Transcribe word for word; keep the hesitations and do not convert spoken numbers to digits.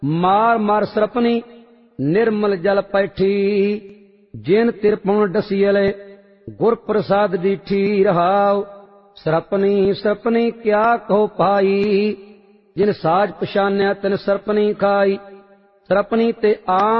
मार मार सरपनी निर्मल जल पैठी। जिन तिरपुण डसियले गुर प्रसाद दीठी रहाव। सरपनी सरपनी क्या कहो पाई, जिन साज पछान्या तिन सरपनी खाई। सरपनी ते आम